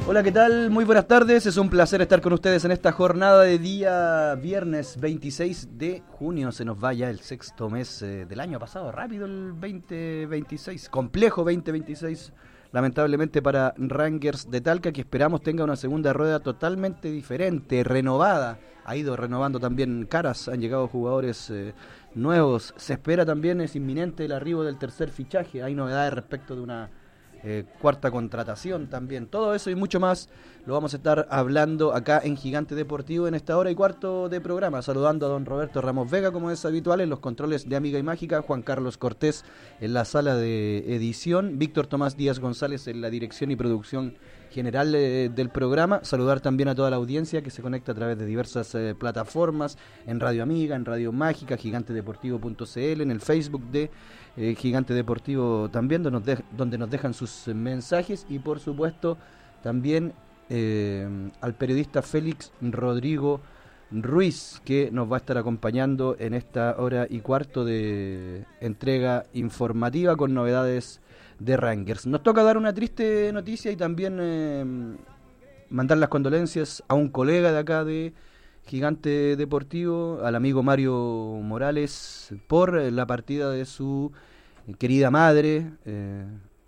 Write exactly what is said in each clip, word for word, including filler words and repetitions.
Hola, ¿qué tal? Muy buenas tardes, es un placer estar con ustedes en esta jornada de día viernes veintiséis de junio. Se nos va ya el sexto mes eh, del año pasado, rápido el veinte veintiséis, complejo veinte veintiséis, lamentablemente para Rangers de Talca, que esperamos tenga una segunda rueda totalmente diferente, renovada. Ha ido renovando también caras, han llegado jugadores eh, nuevos, se espera también, es inminente el arribo del tercer fichaje, hay novedades respecto de una Eh, cuarta contratación también. Todo eso y mucho más lo vamos a estar hablando acá en Gigante Deportivo en esta hora y cuarto de programa, saludando a don Roberto Ramos Vega, como es habitual, en los controles de Amiga y Mágica, Juan Carlos Cortés en la sala de edición, Víctor Tomás Díaz González en la dirección y producción general eh, del programa. Saludar también a toda la audiencia que se conecta a través de diversas eh, plataformas, en Radio Amiga, en Radio Mágica, gigante deportivo punto c l, en el Facebook de eh, Gigante Deportivo también, donde nos, de, donde nos dejan sus eh, mensajes, y por supuesto también eh, al periodista Félix Rodrigo Ruiz, que nos va a estar acompañando en esta hora y cuarto de entrega informativa con novedades de Rangers. Nos toca dar una triste noticia y también eh, mandar las condolencias a un colega de acá de Gigante Deportivo, al amigo Mario Morales, por la partida de su querida madre, eh,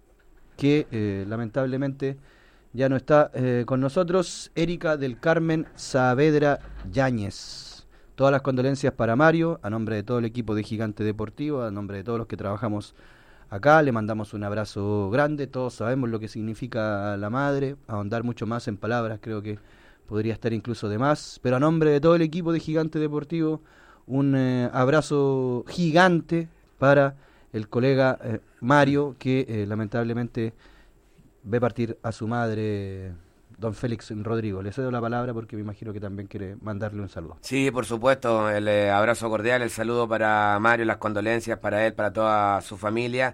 que eh, lamentablemente ya no está eh, con nosotros, Erika del Carmen Saavedra Yáñez. Todas las condolencias para Mario, a nombre de todo el equipo de Gigante Deportivo, a nombre de todos los que trabajamos acá, le mandamos un abrazo grande. Todos sabemos lo que significa la madre, ahondar mucho más en palabras creo que podría estar incluso de más, pero a nombre de todo el equipo de Gigante Deportivo, un eh, abrazo gigante para el colega eh, Mario, que eh, lamentablemente ve partir a su madre, don Félix Rodrigo. Le cedo la palabra porque me imagino que también quiere mandarle un saludo. Sí, por supuesto, el eh, abrazo cordial, el saludo para Mario, las condolencias para él, para toda su familia.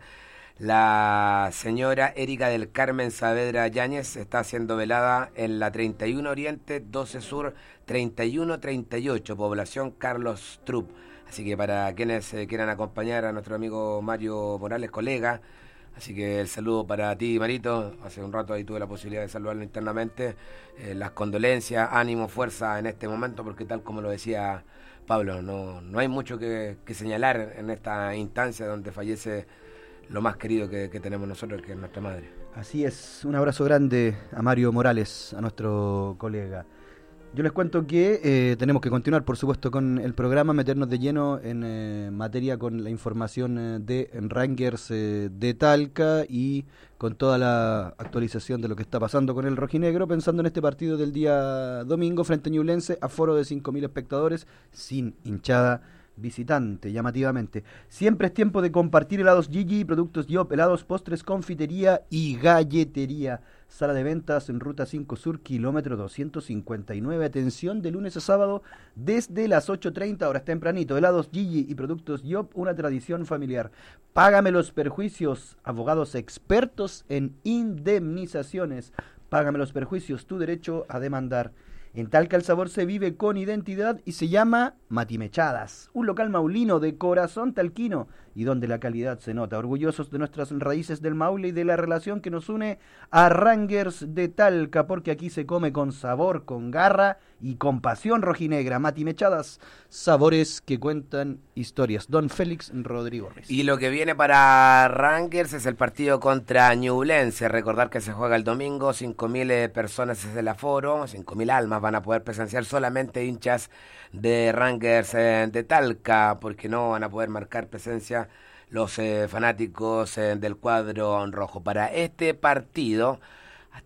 La señora Erika del Carmen Saavedra Yáñez está siendo velada en la treinta y uno Oriente, doce Sur, treinta y uno treinta y ocho, población Carlos Trupp. Así que para quienes eh, quieran acompañar a nuestro amigo Mario Morales, colega, así que el saludo para ti, Marito. Hace un rato ahí tuve la posibilidad de saludarlo internamente. Eh, las condolencias, ánimo, fuerza en este momento, porque tal como lo decía Pablo, no, no hay mucho que, que señalar en esta instancia donde fallece lo más querido que, que tenemos nosotros, que es nuestra madre. Así es, un abrazo grande a Mario Morales, a nuestro colega. Yo les cuento que eh, tenemos que continuar, por supuesto, con el programa, meternos de lleno en eh, materia con la información eh, de Rangers eh, de Talca y con toda la actualización de lo que está pasando con el rojinegro, pensando en este partido del día domingo frente a Ñublense, aforo de cinco mil espectadores, sin hinchada visitante, llamativamente. Siempre es tiempo de compartir helados Gigi, productos Yop, helados, postres, confitería y galletería. Sala de ventas en Ruta cinco Sur, kilómetro doscientos cincuenta y nueve. Atención de lunes a sábado desde las ocho treinta horas tempranito. Helados Gigi y productos Yop, una tradición familiar. Págame los perjuicios, abogados expertos en indemnizaciones. Págame los perjuicios, tu derecho a demandar. En Talca el sabor se vive con identidad y se llama Matimechadas, un local maulino de corazón talquino y donde la calidad se nota. Orgullosos de nuestras raíces del Maule y de la relación que nos une a Rangers de Talca, porque aquí se come con sabor, con garra y con pasión rojinegra. Matimechadas, sabores que cuentan historias. Don Félix Rodrigo Ruiz. Y lo que viene para Rangers es el partido contra Ñublense. Recordar que se juega el domingo, cinco mil eh, personas es el aforo, cinco mil almas van a poder presenciar, solamente hinchas de Rangers eh, de Talca, porque no van a poder marcar presencia los eh, fanáticos eh, del cuadro rojo. Para este partido